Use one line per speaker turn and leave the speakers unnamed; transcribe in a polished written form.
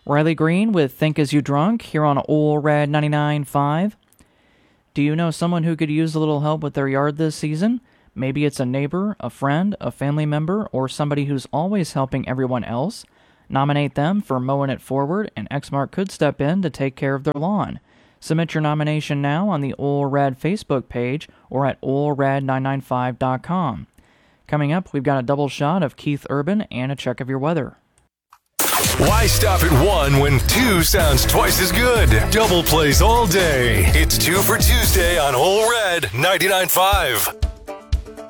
Riley Green with Think As You Drunk here on Ole Red 99.5. Do you know someone who could use a little help with their yard this season? Maybe it's a neighbor, a friend, a family member, or somebody who's always helping everyone else. Nominate them for Mowing It Forward, and Exmark could step in to take care of their lawn. Submit your nomination now on the Ole Red Facebook page or at olered995.com. Coming up, we've got a double shot of Keith Urban and a check of your weather.
Why stop at one when two sounds twice as good? Double plays all day. It's 2 for Tuesday on Ole Red 99.5.